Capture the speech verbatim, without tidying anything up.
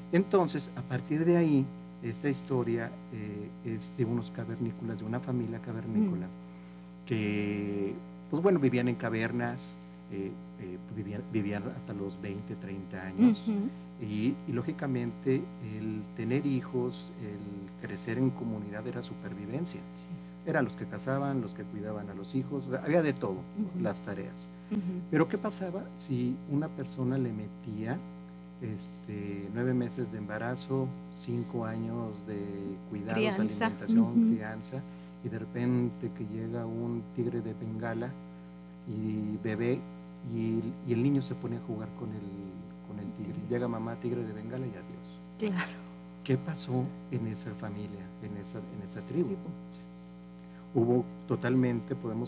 Entonces, a partir de ahí, esta historia eh, es de unos cavernícolas, de una familia cavernícola, Mm. que, pues bueno, vivían en cavernas, eh, eh, vivían, vivían hasta los veinte, treinta años, Ujú. y, y lógicamente el tener hijos, el crecer en comunidad era supervivencia. Sí. Eran los que cazaban, los que cuidaban a los hijos, había de todo, Ujú. las tareas. Ujú. Pero ¿qué pasaba si una persona le metía este, nueve meses de embarazo, cinco años de cuidados, Crianza. alimentación, Ujú. crianza, y de repente que llega un tigre de Bengala y bebé y, y el niño se pone a jugar con el, con el tigre? Llega mamá tigre de Bengala y adiós. Claro. ¿Qué pasó en esa familia, en esa, en esa tribu? Tribu. Hubo totalmente, podemos